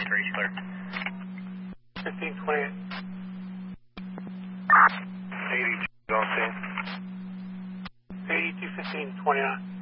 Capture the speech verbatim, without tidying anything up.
three, clear. fifteen twenty-eight. eighty, don't see. eighty-two fifteen twenty-nine.